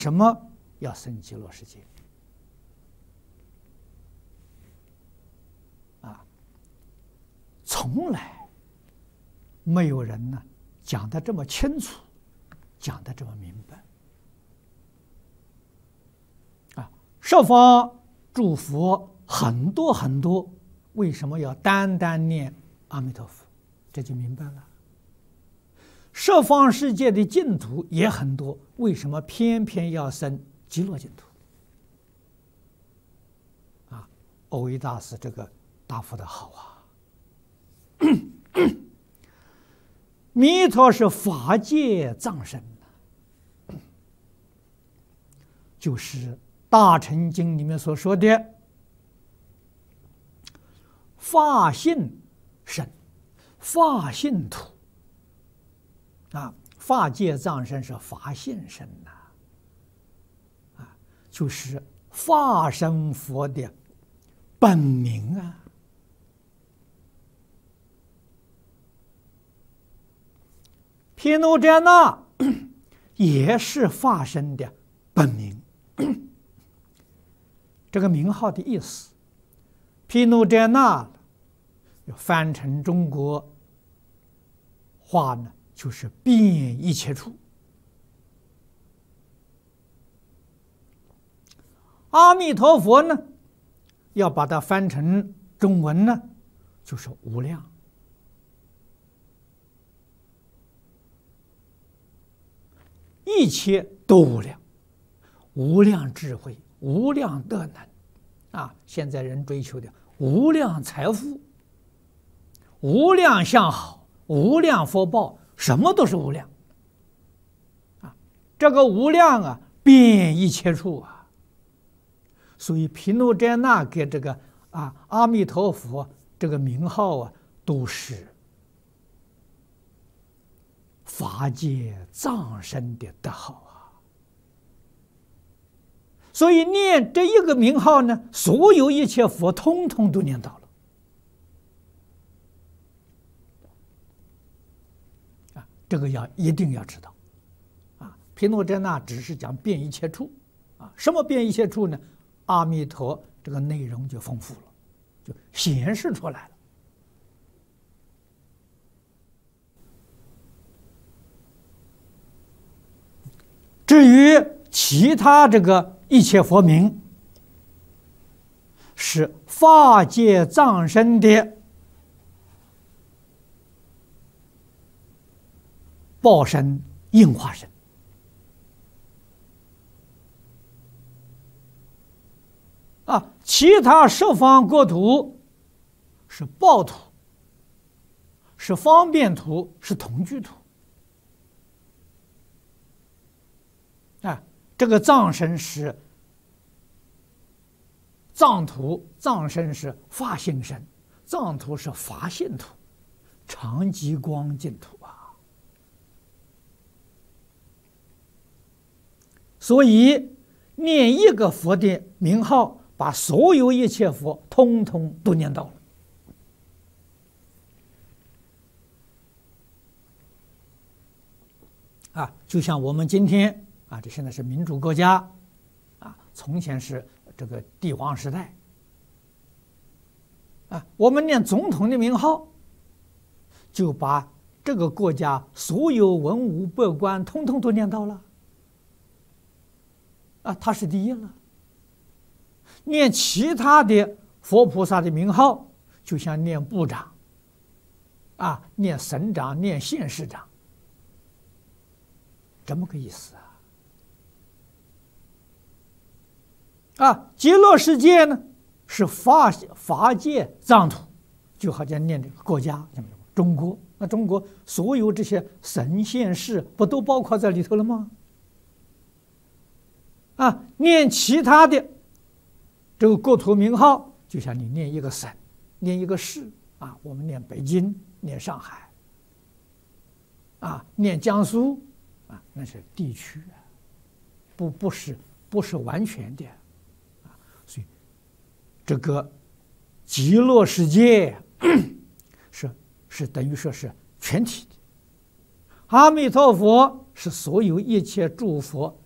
什么要生极乐世界？从来没有人呢讲得这么清楚，讲得这么明白。十方诸佛很多很多，为什么要单单念阿弥陀佛？这就明白了。十方世界的净土也很多，为什么偏偏要生极乐净土？蕅益大师这个答复的好啊！弥陀是法界藏身，就是《大乘经》里面所说的法性身、法性土法界藏身是法性身就是法身佛的本名啊。毗卢遮那也是法身的本名。这个名号的意思，毗卢遮那翻成中国话呢，就是遍一切处。阿弥陀佛呢，要把它翻成中文呢，就是无量。一切都无量，无量智慧，无量德能现在人追求的无量财富、无量相好、无量福报，什么都是无量这个无量遍一切处所以毗卢遮那给这个阿弥陀佛这个名号都是法界藏身的德号所以念这一个名号呢，所有一切佛通通都念到了这个一定要知道毗卢遮那只是讲遍一切处什么遍一切处呢？阿弥陀这个内容就丰富了，就显示出来了。至于其他这个一切佛名，是法界藏身的报身、应化身其他十方国土是报土，是方便土，是同居土这个藏身是藏土，藏身是法性身，藏土是法性土，常寂光净土所以念一个佛的名号，把所有一切佛通通都念到了就像我们今天这现在是民主国家从前是这个帝王时代我们念总统的名号，就把这个国家所有文武百官通通都念到了他是第一了。念其他的佛菩萨的名号，就像念部长念省长、念县市长，这么个意思极乐世界呢是法界藏土，就好像念这个国家，中国，那中国所有这些省县市不都包括在里头了吗？念其他的这个国土名号，就像你念一个省，念一个市我们念北京，念上海念江苏那是地区不是完全的所以这个极乐世界是等于说是全体的，阿弥陀佛是所有一切诸佛